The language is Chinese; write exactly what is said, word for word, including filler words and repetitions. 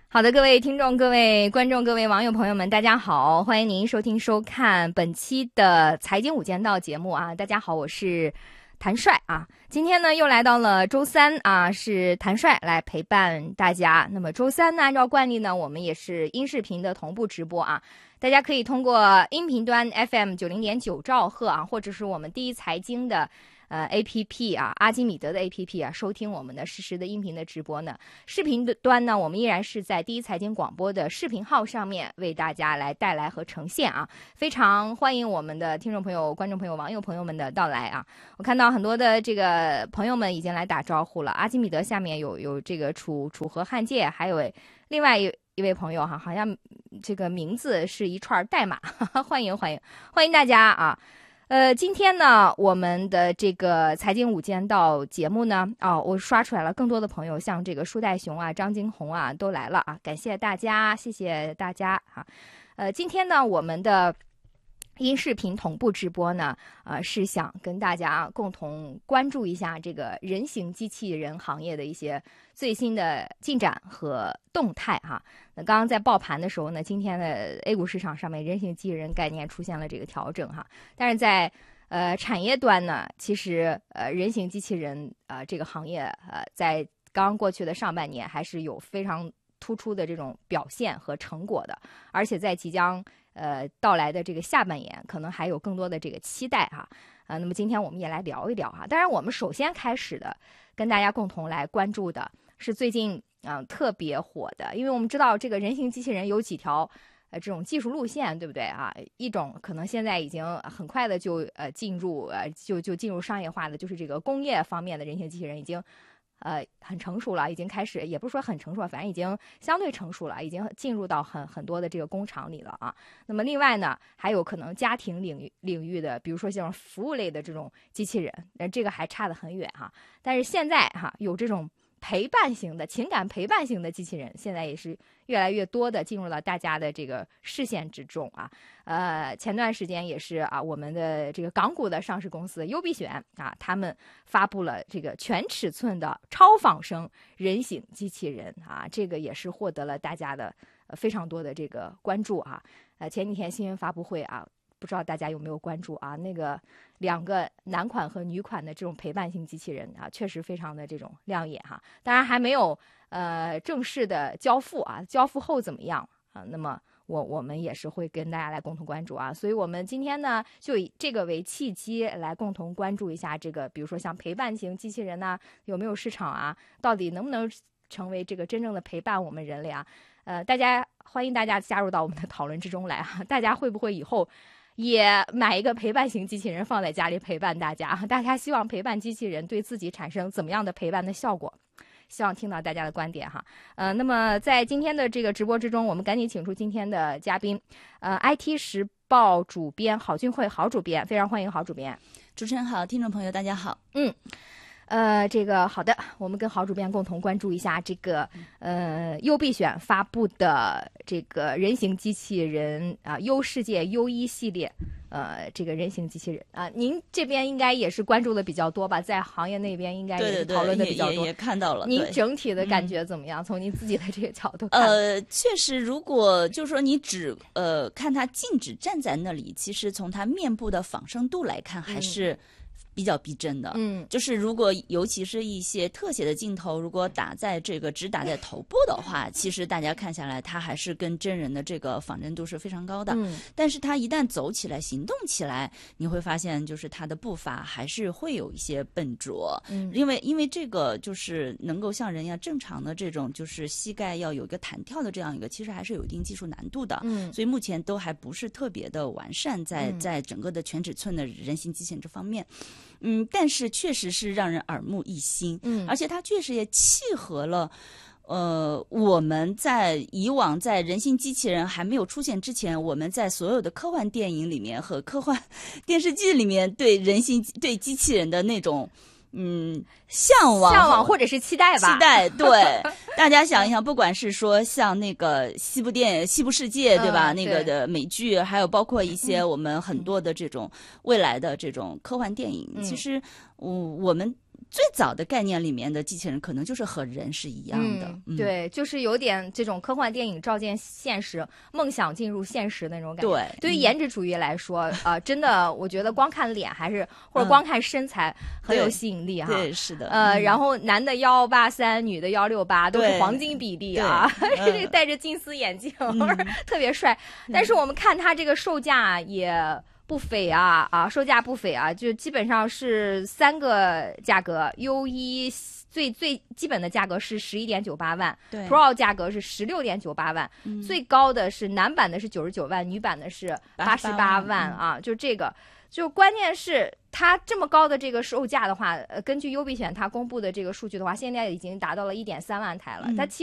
好的，各位听众、各位观众、各位网友朋友们，大家好，欢迎您收听收看本期的财经五间道节目啊！大家好，我是谭帅啊。今天呢又来到了周三啊，是谭帅来陪伴大家。那么周三呢，按照惯例呢，我们也是音视频的同步直播啊。大家可以通过音频端 F M 九零点九兆赫啊，或者是我们第一财经的呃 A P P 啊，阿基米德的 A P P 啊，收听我们的实时的音频的直播呢。视频的端呢，我们依然是在第一财经广播的视频号上面为大家来带来和呈现啊。非常欢迎我们的听众朋友、观众朋友、网友朋友们的到来啊！我看到很多的这个朋友们已经来打招呼了。阿基米德下面有有这个楚楚河汉界，还有另外一一位朋友哈，好像这个名字是一串代码，哈哈，欢迎欢迎欢迎大家啊！呃，今天呢，我们的这个财经五间道节目呢，哦，我刷出来了，更多的朋友像这个舒代雄啊、张金红啊都来了啊，感谢大家，谢谢大家啊！呃，今天呢，我们的音视频同步直播呢，呃，是想跟大家共同关注一下这个人形机器人行业的一些最新的进展和动态哈。那刚刚在报盘的时候呢，今天的 A 股市场上面人形机器人概念出现了这个调整哈，但是在呃产业端呢，其实呃人形机器人呃这个行业呃在刚刚过去的上半年还是有非常突出的这种表现和成果的，而且在即将呃到来的这个下半年，可能还有更多的这个期待哈。啊、呃，那么今天我们也来聊一聊哈。当然，我们首先开始的跟大家共同来关注的是最近啊、呃、特别火的，因为我们知道这个人形机器人有几条呃这种技术路线，对不对啊？一种可能现在已经很快的就呃进入呃就就进入商业化的，就是这个工业方面的人形机器人已经。呃，很成熟了，已经开始，也不是说很成熟，反正已经相对成熟了，已经进入到很很多的这个工厂里了啊。那么另外呢，还有可能家庭领域领域的，比如说像服务类的这种机器人，那这个还差得很远哈。但是现在哈，有这种陪伴型的情感陪伴型的机器人，现在也是越来越多的进入到大家的这个视线之中啊。呃，前段时间也是啊，我们的这个港股的上市公司优必选啊，他们发布了这个全尺寸的超仿生人形机器人啊，这个也是获得了大家的、呃、非常多的这个关注啊。呃，前几天新闻发布会啊，不知道大家有没有关注啊？那个两个男款和女款的这种陪伴型机器人啊，确实非常的这种亮眼哈。当然还没有呃正式的交付啊，交付后怎么样啊？那么我我们也是会跟大家来共同关注啊。所以我们今天呢，就以这个为契机来共同关注一下这个，比如说像陪伴型机器人呐、啊，有没有市场啊？到底能不能成为这个真正的陪伴我们人类啊？呃，大家欢迎大家加入到我们的讨论之中来啊！大家会不会以后也买一个陪伴型机器人放在家里陪伴大家？大家希望陪伴机器人对自己产生怎么样的陪伴的效果？希望听到大家的观点哈。呃，那么在今天的这个直播之中，我们赶紧请出今天的嘉宾，呃 ，I T 时报主编郝俊慧，郝主编，非常欢迎郝主编。 主持人好，听众朋友大家好。 嗯。呃，这个好的，我们跟郝主编共同关注一下这个呃优必选发布的这个人形机器人啊，优世界优一系列，呃，这个人形机器人啊，您这边应该也是关注的比较多吧？在行业那边应该也是讨论的比较多， 对对对也也也看到了。 您整体的感觉怎么样？嗯、从您自己的这个角度看， 呃，确实，如果就是说你只呃看他静止站在那里，其实从他面部的仿生度来看，还是。嗯比较逼真的，嗯，就是如果尤其是一些特写的镜头，如果打在这个只打在头部的话，其实大家看下来，它还是跟真人的这个仿真度是非常高的。嗯，但是它一旦走起来、行动起来，你会发现，就是它的步伐还是会有一些笨拙。嗯，因为因为这个就是能够像人一样正常的这种，就是膝盖要有一个弹跳的这样一个，其实还是有一定技术难度的。嗯，所以目前都还不是特别的完善在，在在整个的全尺寸的人形机器人这方面。嗯，但是确实是让人耳目一新，嗯，而且它确实也契合了，呃，我们在以往在人形机器人还没有出现之前，我们在所有的科幻电影里面和科幻电视剧里面对人形对机器人的那种。嗯，向往向往或者是期待吧， 期待对大家想一想，不管是说像那个西部电西部世界对吧、嗯、那个的美剧，还有包括一些我们很多的这种未来的这种科幻电影、嗯、其实我我们最早的概念里面的机器人可能就是和人是一样的。 嗯、对，就是有点这种科幻电影照见现实，梦想进入现实的那种感觉。 对， 对于颜值主义来说，啊、呃，真的，我觉得光看脸还是或者光看身材很有吸引力哈。 对，是的。 呃， 嗯、 然后男的幺八三，女的幺六八，都是黄金比例啊，这个戴着金丝眼镜，嗯、特别帅。但是我们看他这个售价也不菲啊啊，售价不菲啊，就基本上是三个价格 ，U 一最最基本的价格是十一点九八万， 对 ，Pro 价格是十六点九八万， 嗯、 最高的是男版的是九十九万，女版的是八十八万啊， 嗯、 就这个。就关键是它这么高的这个售价的话，呃，根据优必选它公布的这个数据的话，现在已经达到了一点三万台了。它其